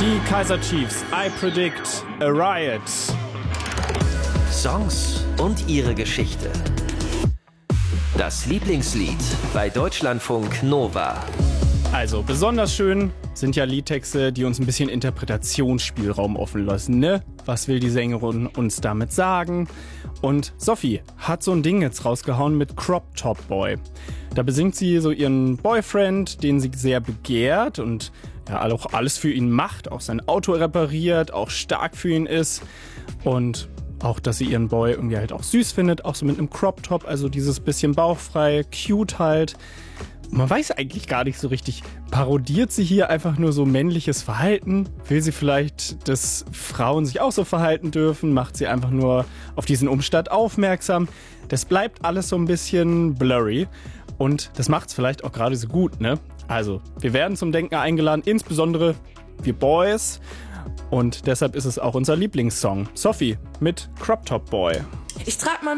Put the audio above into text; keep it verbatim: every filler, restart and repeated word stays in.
Die Kaiser Chiefs, I Predict a Riot. Songs und ihre Geschichte. Das Lieblingslied bei Deutschlandfunk Nova. Also besonders schön sind ja Liedtexte, die uns ein bisschen Interpretationsspielraum offen lassen, ne? Was will die Sängerin uns damit sagen? Und Sophie hat so ein Ding jetzt rausgehauen mit Crop Top Boy. Da besingt sie so ihren Boyfriend, den sie sehr begehrt und ja auch alles für ihn macht, auch sein Auto repariert, auch stark für ihn ist und auch, dass sie ihren Boy irgendwie halt auch süß findet, auch so mit einem Crop Top, also dieses bisschen bauchfrei, cute halt. Man weiß eigentlich gar nicht so richtig, parodiert sie hier einfach nur so männliches Verhalten? Will sie vielleicht, dass Frauen sich auch so verhalten dürfen? Macht sie einfach nur auf diesen Umstand aufmerksam? Das bleibt alles so ein bisschen blurry und das macht es vielleicht auch gerade so gut, ne? Also, wir werden zum Denken eingeladen, insbesondere wir Boys. Und deshalb ist es auch unser Lieblingssong. Sophie mit Crop Top Boy. Ich trag mal